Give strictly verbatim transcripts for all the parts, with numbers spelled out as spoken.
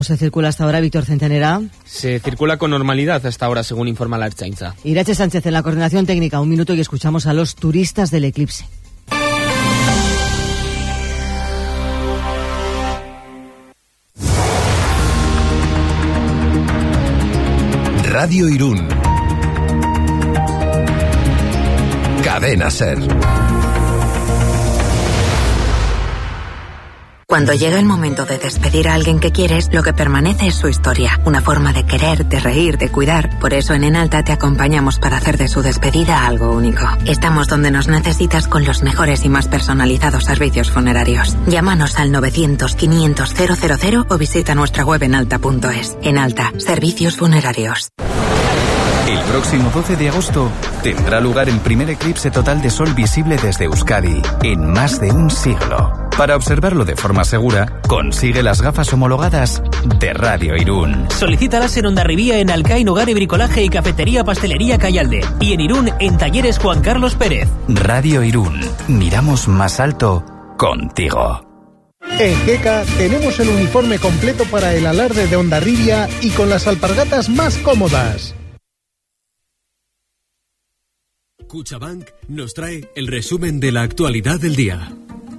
Se circula hasta ahora, Víctor Centenera. Se circula con normalidad hasta ahora, según informa la Ertzaintza. Irache Sánchez en la coordinación técnica. Un minuto y escuchamos a los turistas del eclipse. Radio Irún. Cadena Ser. Cuando llega el momento de despedir a alguien que quieres, lo que permanece es su historia, una forma de querer, de reír, de cuidar. Por eso en Enalta te acompañamos para hacer de su despedida algo único. Estamos donde nos necesitas con los mejores y más personalizados servicios funerarios. Llámanos al novecientos, quinientos, cero cero cero o visita nuestra web enalta punto es. Enalta, servicios funerarios. El próximo doce de agosto tendrá lugar el primer eclipse total de sol visible desde Euskadi en más de un siglo. Para observarlo de forma segura, consigue las gafas homologadas de Radio Irún. Solicítalas en Hondarribía, en Alcaín, Hogar y Bricolaje y Cafetería Pastelería Cayalde. Y en Irún, en Talleres Juan Carlos Pérez. Radio Irún. Miramos más alto contigo. En Geka tenemos el uniforme completo para el alarde de Hondarribia y con las alpargatas más cómodas. Cuchabank nos trae el resumen de la actualidad del día.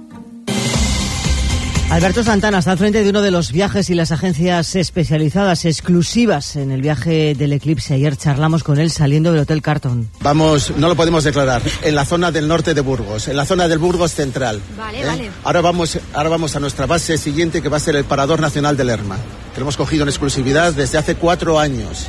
Alberto Santana está al frente de uno de los viajes y las agencias especializadas exclusivas en el viaje del eclipse. Ayer charlamos con él saliendo del Hotel Carton. Vamos, no lo podemos declarar, en la zona del norte de Burgos, en la zona del Burgos central. Vale, ¿eh? vale. Ahora vamos, ahora vamos a nuestra base siguiente, que va a ser el Parador Nacional de Lerma, que lo hemos cogido en exclusividad desde hace cuatro años.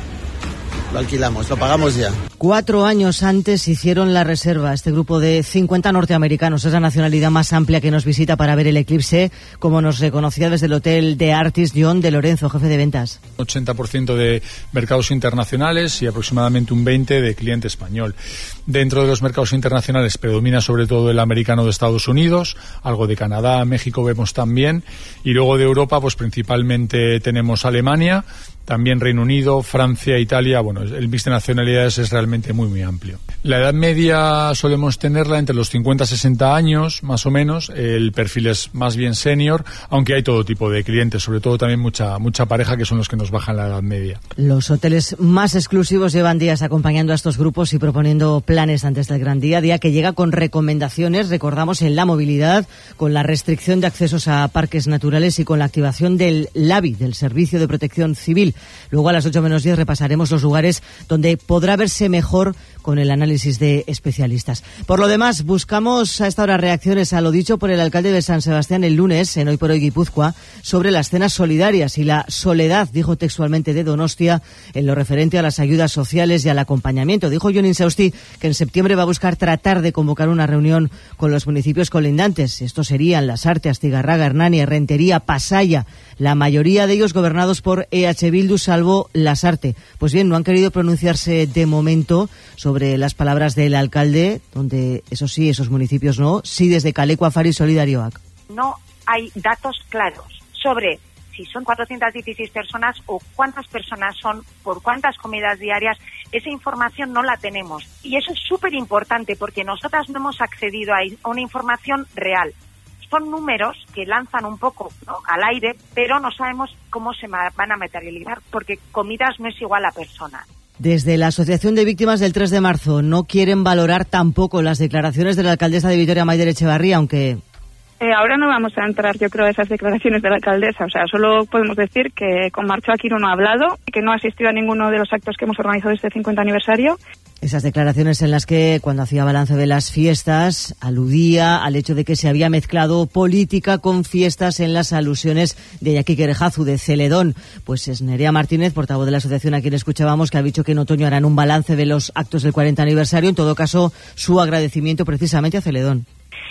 Lo alquilamos, lo pagamos ya. Cuatro años antes hicieron la reserva. Este grupo de cincuenta norteamericanos es la nacionalidad más amplia que nos visita para ver el eclipse, como nos reconocía desde el hotel de Artis John de Lorenzo, jefe de ventas. ochenta por ciento de mercados internacionales y aproximadamente un veinte por ciento de cliente español. Dentro de los mercados internacionales predomina sobre todo el americano de Estados Unidos, algo de Canadá, México vemos también, y luego de Europa pues principalmente tenemos Alemania, también Reino Unido, Francia, Italia. Bueno, el mix de nacionalidades es realmente muy, muy amplio. La edad media solemos tenerla entre los cincuenta a sesenta años, más o menos. El perfil es más bien senior, aunque hay todo tipo de clientes, sobre todo también mucha, mucha pareja, que son los que nos bajan la edad media. Los hoteles más exclusivos llevan días acompañando a estos grupos y proponiendo planes antes del gran día, día que llega con recomendaciones, recordamos, en la movilidad, con la restricción de accesos a parques naturales y con la activación del LABI, del Servicio de Protección Civil. Luego a las ocho menos diez repasaremos los lugares donde podrá verse mejor con el análisis de especialistas. Por lo demás, buscamos a esta hora reacciones a lo dicho por el alcalde de San Sebastián el lunes, en Hoy por Hoy Guipúzcoa, sobre las cenas solidarias y la soledad, dijo textualmente, de Donostia en lo referente a las ayudas sociales y al acompañamiento. Dijo Jon Insausti que en septiembre va a buscar tratar de convocar una reunión con los municipios colindantes. Estos serían Lasarte, Astigarraga, Hernani, Rentería, Pasaya, la mayoría de ellos gobernados por E H Bildu, salvo Lasarte. Pues bien, no han querido pronunciarse de momento sobre las palabras del alcalde, donde, eso sí, esos municipios no, sí desde Caleco, Afari y Solidarioak. No hay datos claros sobre si son cuatrocientas dieciséis personas o cuántas personas son, por cuántas comidas diarias. Esa información no la tenemos. Y eso es súper importante porque nosotras no hemos accedido a una información real. Son números que lanzan un poco, ¿no?, al aire, pero no sabemos cómo se van a materializar, porque comidas no es igual a personas. Desde la Asociación de Víctimas del tres de marzo no quieren valorar tampoco las declaraciones de la alcaldesa de Vitoria, Maider Echevarría, aunque... Eh, ahora no vamos a entrar, yo creo, a esas declaraciones de la alcaldesa. O sea, solo podemos decir que con Marcho Aquino no ha hablado, que no ha asistido a ninguno de los actos que hemos organizado este cincuenta aniversario. Esas declaraciones en las que, cuando hacía balance de las fiestas, aludía al hecho de que se había mezclado política con fiestas en las alusiones de Iñaki Querejazu, de Celedón. Pues es Nerea Martínez, portavoz de la asociación a quien escuchábamos, que ha dicho que en otoño harán un balance de los actos del cuarenta aniversario. En todo caso, su agradecimiento precisamente a Celedón.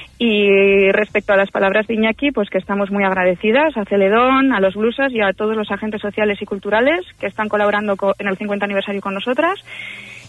Y respecto a las palabras de Iñaki, pues que estamos muy agradecidas a Celedón, a los Blusas y a todos los agentes sociales y culturales que están colaborando co- en el cincuenta aniversario con nosotras.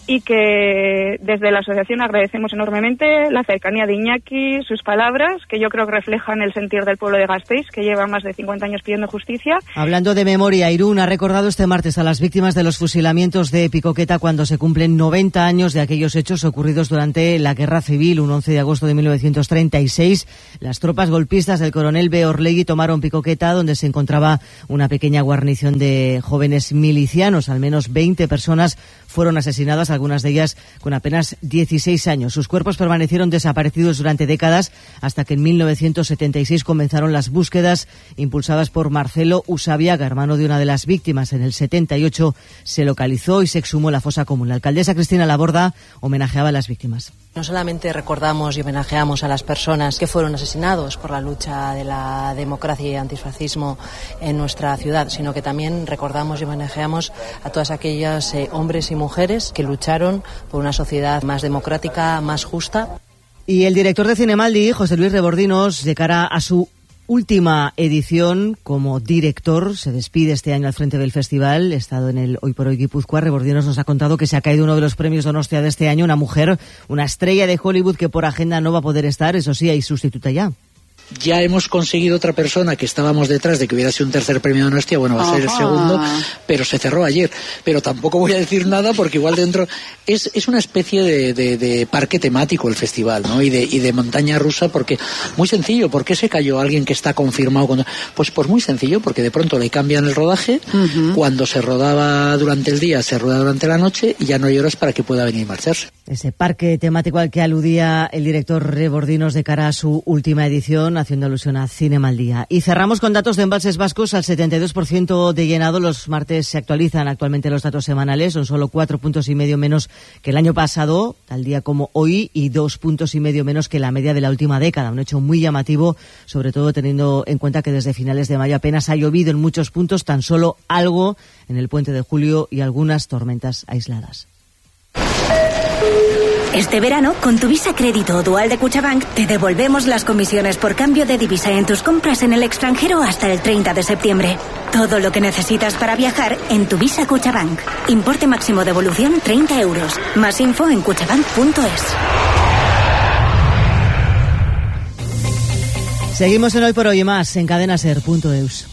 y que desde la asociación agradecemos enormemente la cercanía de Iñaki, sus palabras, que yo creo que reflejan el sentir del pueblo de Gasteiz, que lleva más de cincuenta años pidiendo justicia. Hablando de memoria, Irún ha recordado este martes a las víctimas de los fusilamientos de Picoqueta cuando se cumplen noventa años de aquellos hechos ocurridos durante la Guerra Civil, un once de agosto de mil novecientos treinta y seis. Las tropas golpistas del coronel B. Orlegui tomaron Picoqueta, donde se encontraba una pequeña guarnición de jóvenes milicianos. Al menos veinte personas fueron asesinadas, algunas de ellas con apenas dieciséis años. Sus cuerpos permanecieron desaparecidos durante décadas hasta que en mil novecientos setenta y seis comenzaron las búsquedas impulsadas por Marcelo Usabiaga, hermano de una de las víctimas. En el setenta y ocho se localizó y se exhumó la fosa común. La alcaldesa Cristina Laborda homenajeaba a las víctimas. No solamente recordamos y homenajeamos a las personas que fueron asesinados por la lucha de la democracia y antifascismo en nuestra ciudad, sino que también recordamos y homenajeamos a todos aquellos eh, hombres y mujeres que lucharon por una sociedad más democrática, más justa. Y el director de Cinemaldi, José Luis Rebordinos, de cara a su última edición como director, se despide este año al frente del festival. Estado en el Hoy por Hoy Guipúzcoa, Rebordinos nos ha contado que se ha caído uno de los premios Donostia de este año, una mujer, una estrella de Hollywood que por agenda no va a poder estar, eso sí, hay sustituta ya. Ya hemos conseguido otra persona que estábamos detrás de que hubiera sido un tercer premio de Donostia, bueno, va a ser el segundo, pero se cerró ayer. Pero tampoco voy a decir nada porque igual dentro es, es una especie de, de, de parque temático el festival, ¿no? Y de, y de montaña rusa, porque muy sencillo, ¿por qué se cayó alguien que está confirmado? Con... Pues, pues muy sencillo, porque de pronto le cambian el rodaje, uh-huh. Cuando se rodaba durante el día, se rueda durante la noche y ya no hay horas para que pueda venir y marcharse. Ese parque temático al que aludía el director Rebordinos de cara a su última edición, haciendo alusión a Cinemaldía. Y cerramos con datos de embalses vascos al setenta y dos por ciento de llenado. Los martes se actualizan actualmente los datos semanales, son solo cuatro puntos y medio menos que el año pasado, tal día como hoy, y dos puntos y medio menos que la media de la última década. Un hecho muy llamativo, sobre todo teniendo en cuenta que desde finales de mayo apenas ha llovido en muchos puntos, tan solo algo en el puente de julio y algunas tormentas aisladas. Este verano, con tu Visa Crédito o Dual de Cuchabank, te devolvemos las comisiones por cambio de divisa en tus compras en el extranjero hasta el treinta de septiembre. Todo lo que necesitas para viajar en tu Visa Cuchabank. Importe máximo de devolución treinta euros. Más info en cuchabank punto es. Seguimos en Hoy por Hoy y más en cadena ser punto eus.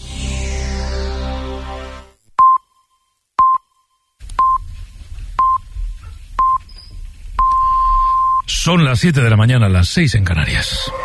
Son las siete de la mañana, las seis en Canarias.